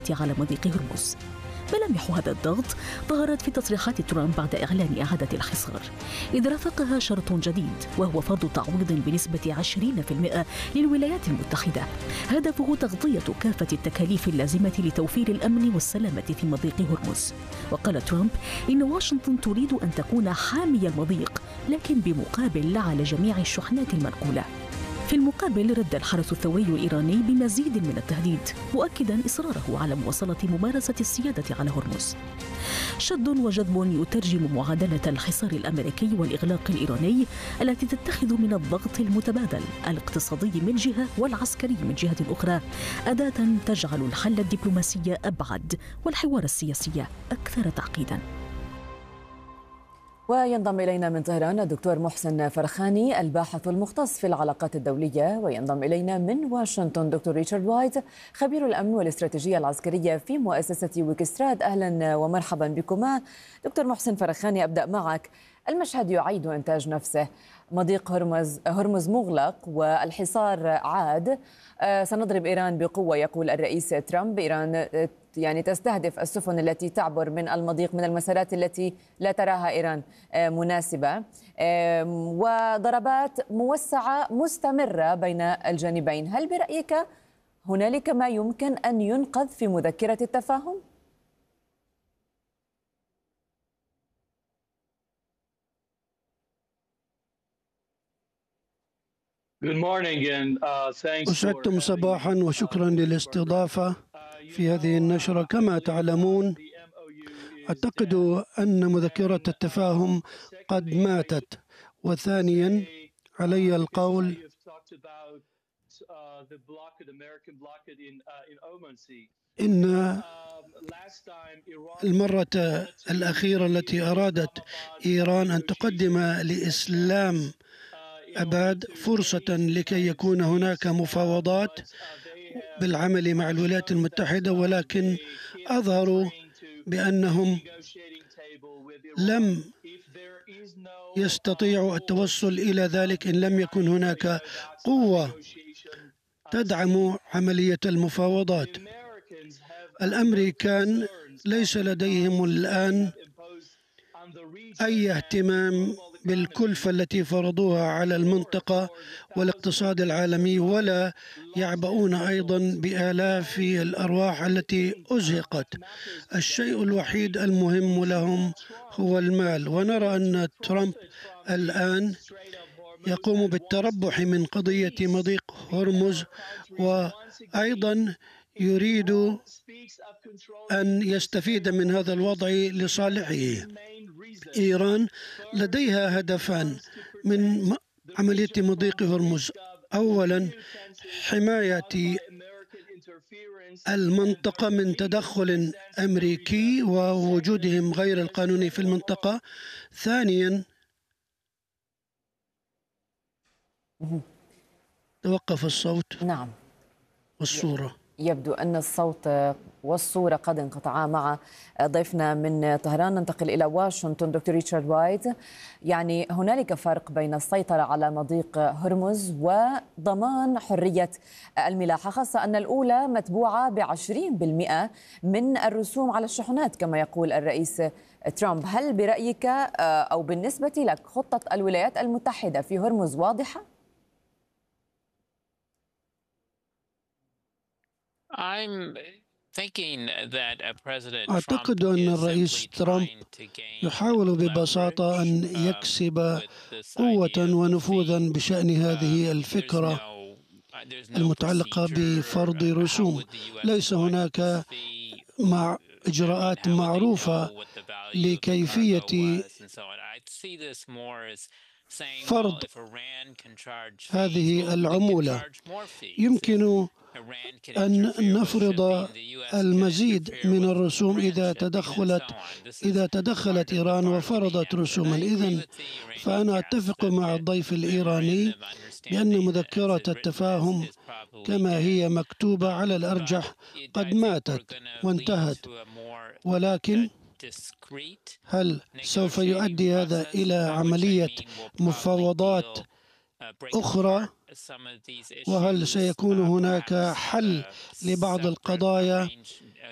على مضيق هرمز. ملامح هذا الضغط ظهرت في تصريحات ترامب بعد إعلان إعادة الحصار، إذ رافقها شرط جديد وهو فرض تعويض بنسبة 20% للولايات المتحدة، هدفه تغطية كافة التكاليف اللازمة لتوفير الأمن والسلامة في مضيق هرمز. وقال ترامب إن واشنطن تريد أن تكون حامي المضيق، لكن بمقابل على جميع الشحنات المنقولة. في المقابل رد الحرس الثوري الإيراني بمزيد من التهديد، مؤكدا إصراره على مواصلة ممارسة السيادة على هرمز. شد وجذب يترجم معادلة الحصار الأمريكي والإغلاق الإيراني التي تتخذ من الضغط المتبادل الاقتصادي من جهة والعسكري من جهة أخرى أداة تجعل الحل الدبلوماسي أبعد والحوار السياسي أكثر تعقيدا. وينضم إلينا من طهران الدكتور محسن فرخاني الباحث المختص في العلاقات الدولية، وينضم إلينا من واشنطن دكتور ريتشارد وايت خبير الأمن والاستراتيجية العسكرية في مؤسسة ويكستراد. أهلا ومرحبا بكما. دكتور محسن فرخاني، أبدأ معك. المشهد يعيد إنتاج نفسه، مضيق هرمز مغلق والحصار عاد. سنضرب إيران بقوة يقول الرئيس ترامب. إيران يعني تستهدف السفن التي تعبر من المضيق من المسارات التي لا تراها إيران مناسبة، وضربات موسعة مستمرة بين الجانبين. هل برأيك هنالك ما يمكن أن ينقذ في مذكرة التفاهم؟ أسعدتم صباحا وشكرا للاستضافة في هذه النشرة. كما تعلمون، أعتقد أن مذكرة التفاهم قد ماتت. وثانيا، علي القول إن المرة الأخيرة التي أرادت إيران أن تقدم لإسلام أباد فرصة لكي يكون هناك مفاوضات بالعمل مع الولايات المتحدة، ولكن أظهروا بأنهم لم يستطيعوا التوصل إلى ذلك إن لم يكن هناك قوة تدعم عملية المفاوضات. الأمريكان ليس لديهم الآن أي اهتمام بالكلفة التي فرضوها على المنطقة والاقتصاد العالمي، ولا يعبؤون أيضا بآلاف الأرواح التي أزهقت. الشيء الوحيد المهم لهم هو المال، ونرى أن ترامب الآن يقوم بالتربح من قضية مضيق هرمز، وأيضا يريد أن يستفيد من هذا الوضع لصالحه. إيران لديها هدفان من عملية مضيق هرمز: أولا، حماية المنطقة من تدخل أمريكي ووجودهم غير القانوني في المنطقة. ثانيا، توقف الصوت. نعم، والصورة. يبدو أن الصوت والصورة قد انقطعا مع ضيفنا من طهران. ننتقل إلى واشنطن دكتور ريتشارد وايت. يعني هنالك فرق بين السيطرة على مضيق هرمز وضمان حرية الملاحة، خاصة أن الأولى متبوعة ب20% من الرسوم على الشحنات كما يقول الرئيس ترامب. هل برأيك أو بالنسبة لك خطة الولايات المتحدة في هرمز واضحة؟ أعتقد أن الرئيس ترامب يحاول ببساطة أن يكسب قوة ونفوذا بشأن هذه الفكرة المتعلقة بفرض رسوم. ليس هناك إجراءات معروفة لكيفية فرض هذه العمولة. يمكن أن نفرض المزيد من الرسوم إذا تدخلت إيران وفرضت رسوما. إذن فأنا أتفق مع الضيف الإيراني بأن مذكرة التفاهم كما هي مكتوبة على الأرجح قد ماتت وانتهت، ولكن هل سوف يؤدي هذا إلى عملية مفاوضات أخرى؟ وهل سيكون هناك حل لبعض القضايا